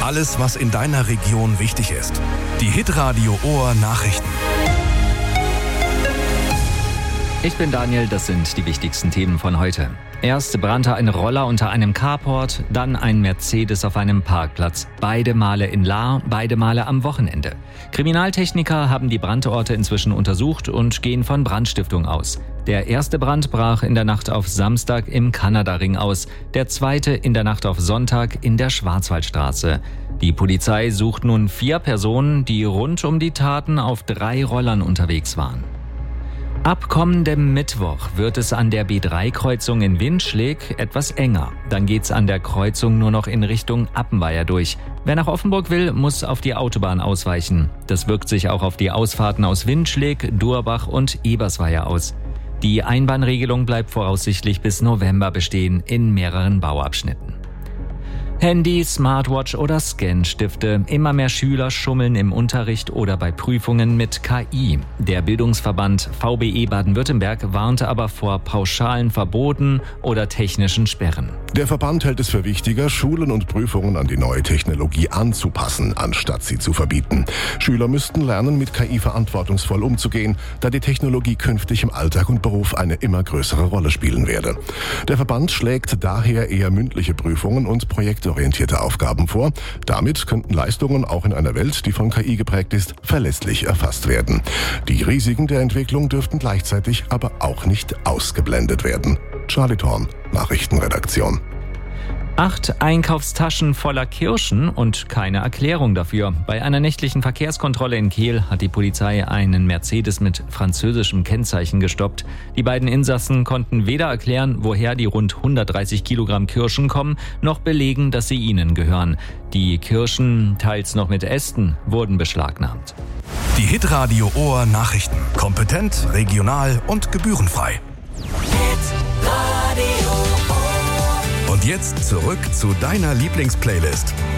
Alles, was in deiner Region wichtig ist. Die Hitradio Ohr Nachrichten. Ich bin Daniel, das sind die wichtigsten Themen von heute. Erst brannte ein Roller unter einem Carport, dann ein Mercedes auf einem Parkplatz. Beide Male in Lahr, beide Male am Wochenende. Kriminaltechniker haben die Brandorte inzwischen untersucht und gehen von Brandstiftung aus. Der erste Brand brach in der Nacht auf Samstag im Kanada-Ring aus, der zweite in der Nacht auf Sonntag in der Schwarzwaldstraße. Die Polizei sucht nun 4 Personen, die rund um die Taten auf 3 Rollern unterwegs waren. Ab kommendem Mittwoch wird es an der B3-Kreuzung in Winschlik etwas enger. Dann geht's an der Kreuzung nur noch in Richtung Appenweier durch. Wer nach Offenburg will, muss auf die Autobahn ausweichen. Das wirkt sich auch auf die Ausfahrten aus Winschlik, Durbach und Ebersweier aus. Die Einbahnregelung bleibt voraussichtlich bis November bestehen in mehreren Bauabschnitten. Handy, Smartwatch oder Scanstifte. Immer mehr Schüler schummeln im Unterricht oder bei Prüfungen mit KI. Der Bildungsverband VBE Baden-Württemberg warnte aber vor pauschalen Verboten oder technischen Sperren. Der Verband hält es für wichtiger, Schulen und Prüfungen an die neue Technologie anzupassen, anstatt sie zu verbieten. Schüler müssten lernen, mit KI verantwortungsvoll umzugehen, da die Technologie künftig im Alltag und Beruf eine immer größere Rolle spielen werde. Der Verband schlägt daher eher mündliche Prüfungen und projektorientierte Aufgaben vor. Damit könnten Leistungen auch in einer Welt, die von KI geprägt ist, verlässlich erfasst werden. Die Risiken der Entwicklung dürften gleichzeitig aber auch nicht ausgeblendet werden. Charlie Thorn, Nachrichtenredaktion. 8 Einkaufstaschen voller Kirschen und keine Erklärung dafür. Bei einer nächtlichen Verkehrskontrolle in Kehl hat die Polizei einen Mercedes mit französischem Kennzeichen gestoppt. Die beiden Insassen konnten weder erklären, woher die rund 130 Kilogramm Kirschen kommen, noch belegen, dass sie ihnen gehören. Die Kirschen, teils noch mit Ästen, wurden beschlagnahmt. Die Hitradio Ohr Nachrichten. Kompetent, regional und gebührenfrei. Und jetzt zurück zu deiner Lieblingsplaylist.